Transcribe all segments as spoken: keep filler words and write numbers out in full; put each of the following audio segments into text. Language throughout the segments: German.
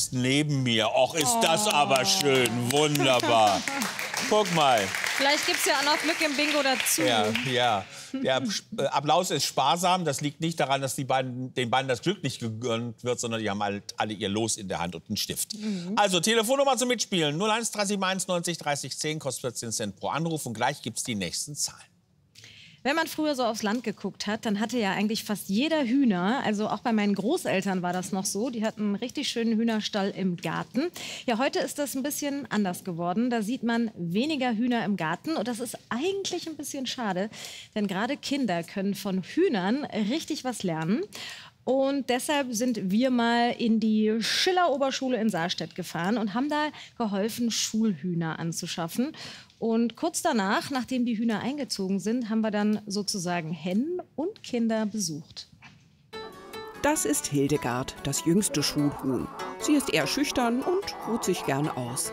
sitzt neben mir. Och, ist Oh. das aber schön. Wunderbar. Guck mal. Vielleicht gibt es ja auch noch Glück im Bingo dazu. Ja, ja. Der äh, Applaus ist sparsam. Das liegt nicht daran, dass die beiden, den beiden das Glück nicht gegönnt wird, sondern die haben halt alle ihr Los in der Hand und einen Stift. Mhm. Also, Telefonnummer zum Mitspielen. null eins drei sieben eins neunzig dreißig zehn, kostet vierzehn Cent pro Anruf. Und gleich gibt es die nächsten Zahlen. Wenn man früher so aufs Land geguckt hat, dann hatte ja eigentlich fast jeder Hühner. Also auch bei meinen Großeltern war das noch so. Die hatten einen richtig schönen Hühnerstall im Garten. Ja, heute ist das ein bisschen anders geworden. Da sieht man weniger Hühner im Garten. Und das ist eigentlich ein bisschen schade. Denn gerade Kinder können von Hühnern richtig was lernen. Und deshalb sind wir mal in die Schiller-Oberschule in Saarstedt gefahren und haben da geholfen, Schulhühner anzuschaffen. Und kurz danach, nachdem die Hühner eingezogen sind, haben wir dann sozusagen Hennen und Kinder besucht. Das ist Hildegard, das jüngste Schulhuhn. Sie ist eher schüchtern und ruht sich gern aus.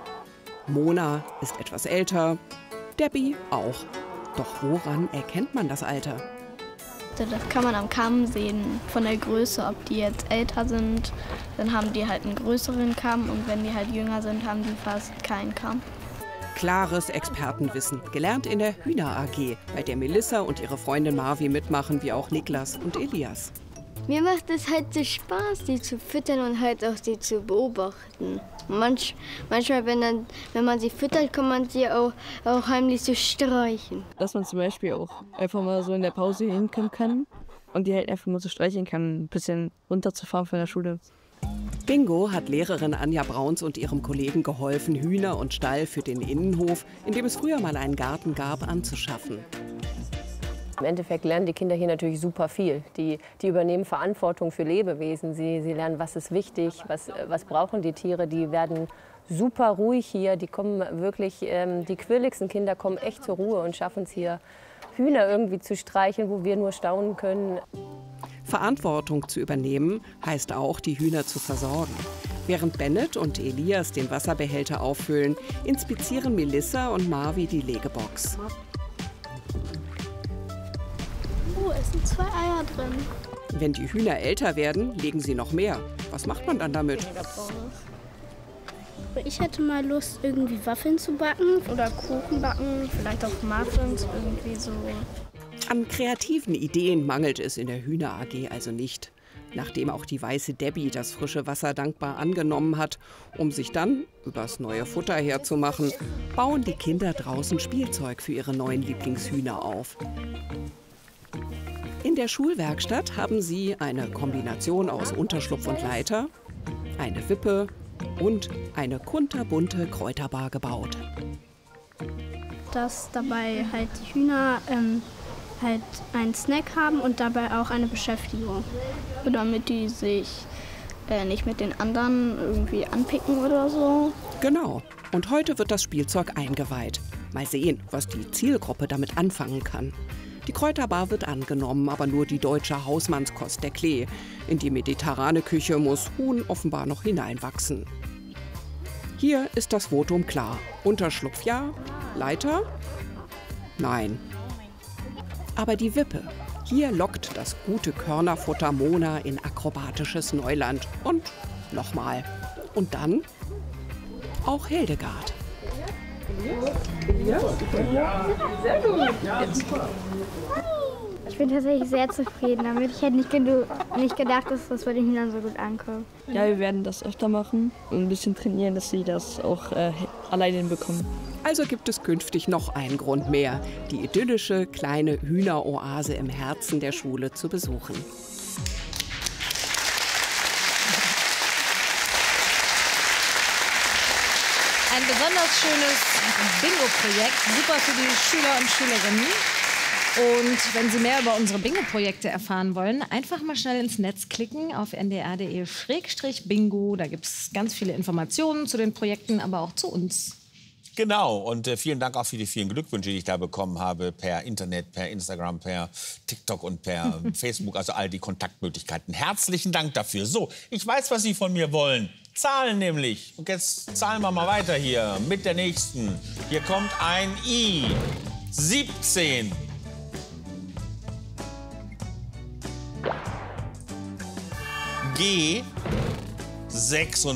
Mona ist etwas älter, Debbie auch. Doch woran erkennt man das Alter? Das kann man am Kamm sehen, von der Größe, ob die jetzt älter sind, dann haben die halt einen größeren Kamm und wenn die halt jünger sind, haben die fast keinen Kamm. Klares Expertenwissen, gelernt in der Hühner-A G, bei der Melissa und ihre Freundin Marvi mitmachen, wie auch Niklas und Elias. Mir macht es halt so Spaß, die zu füttern und halt auch die zu beobachten. Manch, manchmal, wenn, dann, wenn man sie füttert, kann man sie auch, auch heimlich so streichen. Dass man zum Beispiel auch einfach mal so in der Pause hinkommen kann und die halt einfach mal so streicheln kann, ein bisschen runterzufahren von der Schule. Bingo hat Lehrerin Anja Brauns und ihrem Kollegen geholfen, Hühner und Stall für den Innenhof, in dem es früher mal einen Garten gab, anzuschaffen. Im Endeffekt lernen die Kinder hier natürlich super viel. Die, die übernehmen Verantwortung für Lebewesen. Sie, sie lernen, was ist wichtig, was, was brauchen die Tiere. Die werden super ruhig hier. Die kommen wirklich, ähm, die quirligsten Kinder kommen echt zur Ruhe und schaffen es hier, Hühner irgendwie zu streicheln, wo wir nur staunen können. Verantwortung zu übernehmen heißt auch, die Hühner zu versorgen. Während Bennett und Elias den Wasserbehälter auffüllen, inspizieren Melissa und Marvi die Legebox. Oh, es sind zwei Eier drin. Wenn die Hühner älter werden, legen sie noch mehr. Was macht man dann damit? Ich hätte mal Lust, irgendwie Waffeln zu backen oder Kuchen backen, vielleicht auch Muffins, irgendwie so. An kreativen Ideen mangelt es in der Hühner-A G also nicht. Nachdem auch die weiße Debbie das frische Wasser dankbar angenommen hat, um sich dann übers neue Futter herzumachen, bauen die Kinder draußen Spielzeug für ihre neuen Lieblingshühner auf. In der Schulwerkstatt haben sie eine Kombination aus Unterschlupf und Leiter, eine Wippe und eine kunterbunte Kräuterbar gebaut. Dass dabei halt die Hühner ähm, halt einen Snack haben und dabei auch eine Beschäftigung. Damit die sich äh, nicht mit den anderen irgendwie anpicken oder so. Genau. Und heute wird das Spielzeug eingeweiht. Mal sehen, was die Zielgruppe damit anfangen kann. Die Kräuterbar wird angenommen, aber nur die deutsche Hausmannskost der Klee. In die mediterrane Küche muss Huhn offenbar noch hineinwachsen. Hier ist das Votum klar. Unterschlupf ja, Leiter? Nein. Aber die Wippe. Hier lockt das gute Körnerfutter Mona in akrobatisches Neuland. Und nochmal. Und dann auch Hildegard. Ich bin tatsächlich sehr zufrieden damit. Ich hätte nicht, nicht gedacht, dass das bei den Hühnern so gut ankommt. Ja, wir werden das öfter machen und ein bisschen trainieren, dass sie das auch äh, alleine hinbekommen. Also gibt es künftig noch einen Grund mehr, die idyllische kleine Hühneroase im Herzen der Schule zu besuchen. Ein besonders schönes Bingo-Projekt, super für die Schüler und Schülerinnen. Und wenn Sie mehr über unsere Bingo-Projekte erfahren wollen, einfach mal schnell ins Netz klicken auf n d r punkt d e Schrägstrich bingo. Da gibt es ganz viele Informationen zu den Projekten, aber auch zu uns. Genau, und äh, vielen Dank auch für die vielen Glückwünsche, die ich da bekommen habe, per Internet, per Instagram, per TikTok und per Facebook, also all die Kontaktmöglichkeiten. Herzlichen Dank dafür. So, ich weiß, was Sie von mir wollen. Zahlen nämlich. Und jetzt zahlen wir mal weiter hier mit der nächsten. Hier kommt ein I. siebzehn. G. sechsunddreißig.